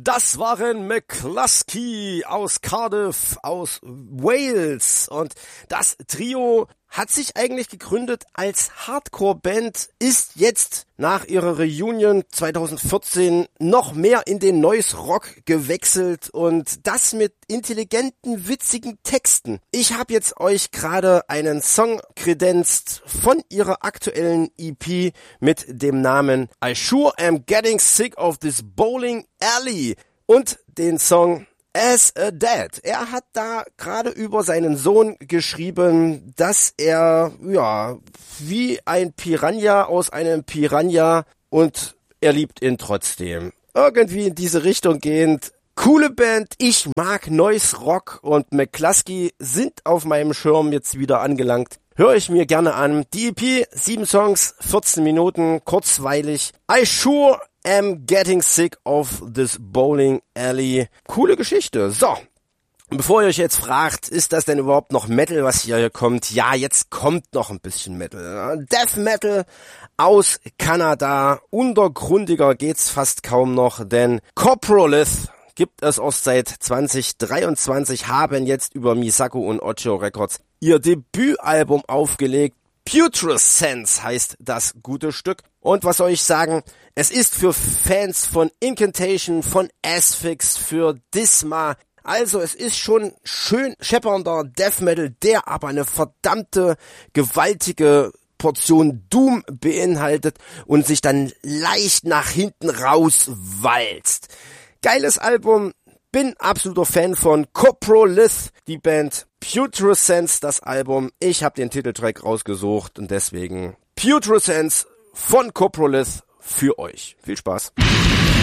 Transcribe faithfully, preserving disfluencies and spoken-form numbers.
Das waren McCluskey aus Cardiff, aus Wales, und das Trio hat sich eigentlich gegründet als Hardcore-Band, ist jetzt nach ihrer Reunion zwanzig vierzehn noch mehr in den Noise Rock gewechselt, und das mit intelligenten, witzigen Texten. Ich habe jetzt euch gerade einen Song kredenzt von ihrer aktuellen E P mit dem Namen I Sure Am Getting Sick of This Bowling Alley und den Song As a Dad. Er hat da gerade über seinen Sohn geschrieben, dass er, ja, wie ein Piranha aus einem Piranha, und er liebt ihn trotzdem. Irgendwie in diese Richtung gehend. Coole Band, ich mag Noise Rock, und McCluskey sind auf meinem Schirm jetzt wieder angelangt. Höre ich mir gerne an. Die E P, sieben Songs, vierzehn Minuten, kurzweilig. I Sure Am Getting Sick of This Bowling Alley. Coole Geschichte. So, bevor ihr euch jetzt fragt, ist das denn überhaupt noch Metal, was hier kommt? Ja, jetzt kommt noch ein bisschen Metal. Death Metal aus Kanada. Untergrundiger geht's fast kaum noch, denn Coprolith gibt es erst seit zwanzig dreiundzwanzig, haben jetzt über Misako und Ocho Records ihr Debütalbum aufgelegt. Putrescence heißt das gute Stück. Und was soll ich sagen? Es ist für Fans von Incantation, von Asphyx, für Disma. Also es ist schon schön scheppernder Death Metal, der aber eine verdammte, gewaltige Portion Doom beinhaltet und sich dann leicht nach hinten rauswalzt. Geiles Album, bin absoluter Fan von Coprolith, die Band. Putrescence, das Album. Ich habe den Titeltrack rausgesucht und deswegen Putrescence von Coprolith für euch. Viel Spaß.